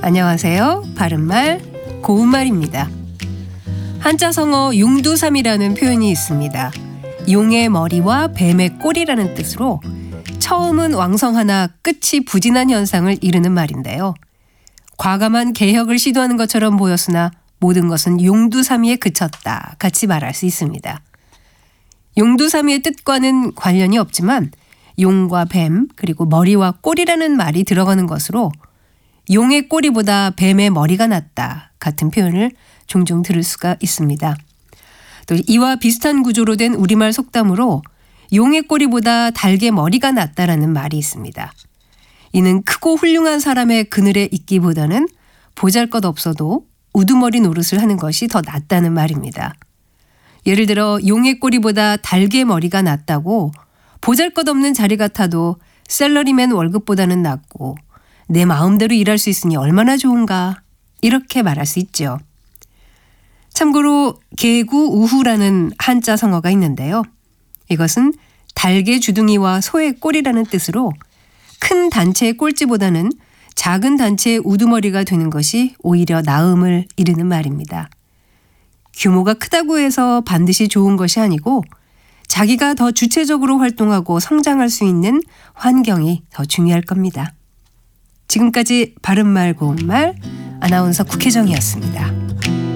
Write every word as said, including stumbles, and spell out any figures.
안녕하세요. 바른말 고운말입니다. 한자성어 용두삼이라는 표현이 있습니다. 용의 머리와 뱀의 꼬리라는 뜻으로 처음은 왕성하나 끝이 부진한 현상을 이르는 말인데요. 과감한 개혁을 시도하는 것처럼 보였으나 모든 것은 용두삼이에 그쳤다 같이 말할 수 있습니다. 용두삼이의 뜻과는 관련이 없지만 용과 뱀 그리고 머리와 꼬리라는 말이 들어가는 것으로 용의 꼬리보다 뱀의 머리가 낫다 같은 표현을 종종 들을 수가 있습니다. 또 이와 비슷한 구조로 된 우리말 속담으로 용의 꼬리보다 닭의 머리가 낫다라는 말이 있습니다. 이는 크고 훌륭한 사람의 그늘에 있기보다는 보잘것없어도 우두머리 노릇을 하는 것이 더 낫다는 말입니다. 예를 들어 용의 꼬리보다 닭의 머리가 낫다고 보잘것없는 자리 같아도 샐러리맨 월급보다는 낫고 내 마음대로 일할 수 있으니 얼마나 좋은가 이렇게 말할 수 있죠. 참고로 개구우후라는 한자 성어가 있는데요. 이것은 닭의 주둥이와 소의 꼬리라는 뜻으로 큰 단체의 꼴찌보다는 작은 단체의 우두머리가 되는 것이 오히려 나음을 이르는 말입니다. 규모가 크다고 해서 반드시 좋은 것이 아니고 자기가 더 주체적으로 활동하고 성장할 수 있는 환경이 더 중요할 겁니다. 지금까지 바른말 고운말 아나운서 국혜정이었습니다.